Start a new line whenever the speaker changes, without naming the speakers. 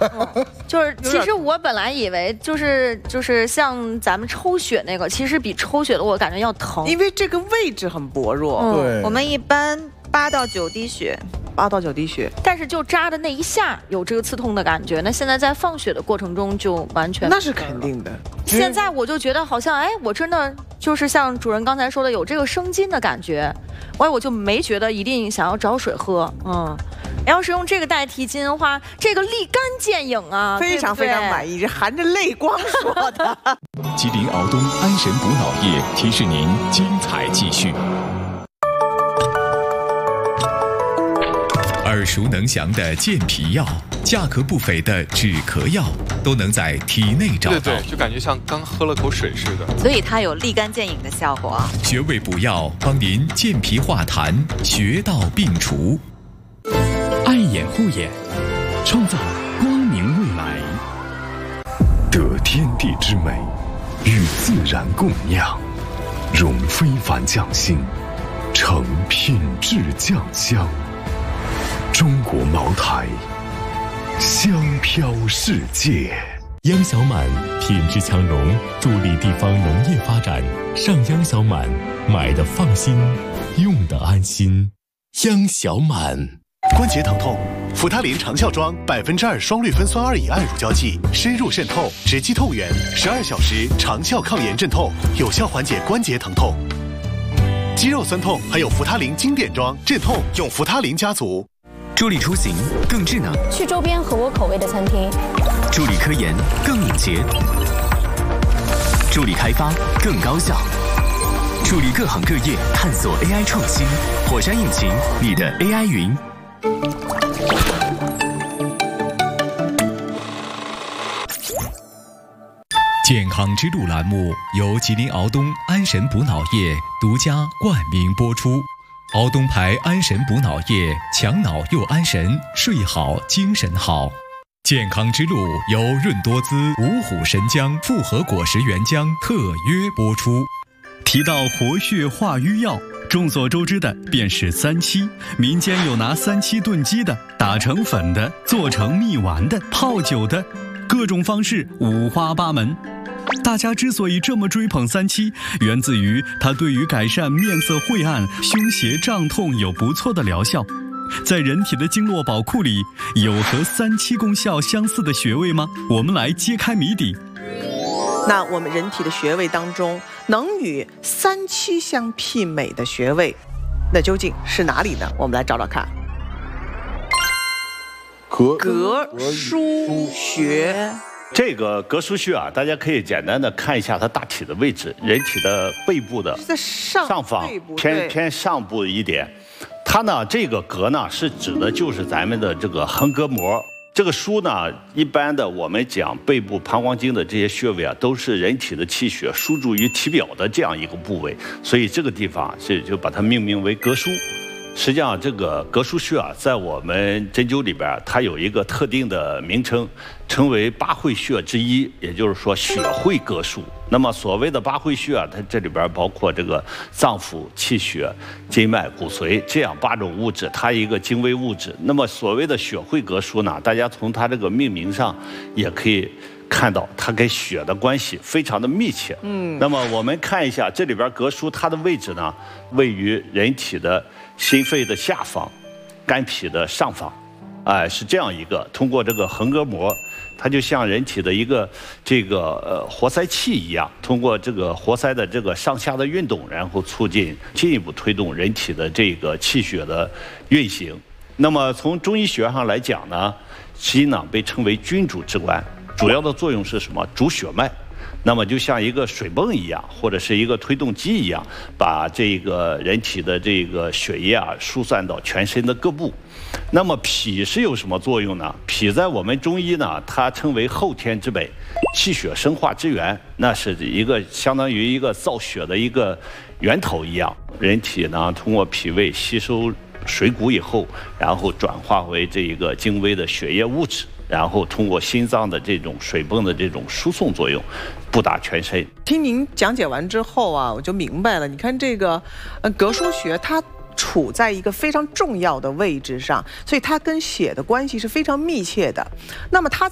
就是其实我本来以为就是像咱们抽血那个，其实比抽血的我感觉要疼，
因为这个位置很薄弱。
对，
我们一般8到9滴血。
8到9滴血，
但是就扎的那一下有这个刺痛的感觉，那现在在放血的过程中就完全
那是肯定的。
现在我就觉得好像，哎，我真的就是像主任刚才说的有这个生津的感觉，我就没觉得一定想要找水喝，要是用这个代替津的话，这个立竿见影啊，
非常非常满意，这含着泪光说的。
吉林敖东安神补脑液提示您精彩继续。耳熟能详的健脾药，价格不菲的止咳药，都能在体内找到。
对，就感觉像刚喝了口水似的。
所以它有立竿见影的效果。
穴位补药帮您健脾化痰，穴道病除。
爱眼护眼，创造光明未来。
得天地之美，与自然共酿，融非凡匠心，成品质酱香。中国茅台，香飘世界。
央小满品质强融，助力地方农业发展。上央小满，买的放心，用的安心。央小满。
关节疼痛，扶他林长效庄2%双氯芬酸2乙胺乳胶剂，深入渗透，直击痛源，12小时长效抗炎镇痛，有效缓解关节疼痛。肌肉酸痛还有扶他林经典装镇痛，用扶他林家族。
助力出行更智能，
去周边合我口味的餐厅；
助力科研更敏捷，助力开发更高效，助力各行各业探索 AI 创新。火山引擎，你的 AI 云。
健康之路栏目由吉林敖东安神补脑液独家冠名播出。敖东牌安神补脑液，强脑又安神，睡好精神好。健康之路由润多滋、五虎神姜复合果实原浆特约播出。
提到活血化瘀药，众所周知的便是3七。民间有拿3七炖鸡的，打成粉的，做成蜜丸的，泡酒的，各种方式五花八门。大家之所以这么追捧3七，源自于它对于改善面色晦暗、胸胁胀痛有不错的疗效。在人体的经络宝库里，有和3七功效相似的穴位吗？我们来揭开谜底。
那我们人体的穴位当中，能与3七相媲美的穴位，那究竟是哪里呢？我们来找找看。膈腧穴。
这个膈腧穴啊，大家可以简单的看一下它大体的位置，人体的背部的
在上
方偏上部一点。它呢，这个膈呢是指的就是咱们的这个横膈膜。这个腧呢，一般的我们讲背部膀胱经的这些穴位啊，都是人体的气血输注于体表的这样一个部位，所以这个地方就把它命名为膈腧。实际上，这个膈腧穴啊，在我们针灸里边，它有一个特定的名称，称为8会穴之一，也就是说血会膈腧。那么所谓的8会穴啊，它这里边包括这个脏腑、气血、筋脉、骨髓这样8种物质，它一个精微物质。那么所谓的血会膈腧呢，大家从它这个命名上也可以看到，它跟血的关系非常的密切。那么我们看一下这里边膈腧它的位置呢，位于人体的心肺的下方，肝脾的上方，是这样一个。通过这个横膈膜，它就像人体的一个活塞器一样，通过这个活塞的这个上下的运动，然后进一步推动人体的这个气血的运行。那么从中医学上来讲呢，心呢被称为君主之官，主要的作用是什么？主血脉。那么就像一个水泵一样，或者是一个推动机一样，把这个人体的这个血液啊输散到全身的各部。那么脾是有什么作用呢？脾在我们中医呢，它称为后天之本，气血生化之源，那是一个相当于一个造血的一个源头一样。人体呢，通过脾胃吸收水谷以后，然后转化为这一个精微的血液物质，然后通过心脏的这种水泵的这种输送作用，布达全身。
听您讲解完之后啊，我就明白了。你看这个膈腧穴，它处在一个非常重要的位置上，所以它跟血的关系是非常密切的。那么它